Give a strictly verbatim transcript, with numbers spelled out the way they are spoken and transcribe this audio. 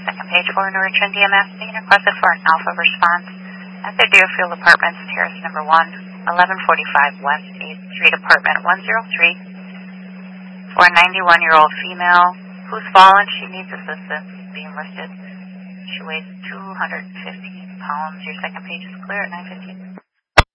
Second page for Norwegian D M S being requested for an alpha response at the Deerfield Apartments, Terrace number one, eleven forty-five West eighth Street, Apartment one oh three, for a ninety-one-year-old female who's fallen. She needs assistance being lifted. She weighs two hundred fifteen pounds. Your second page is clear at nine fifteen.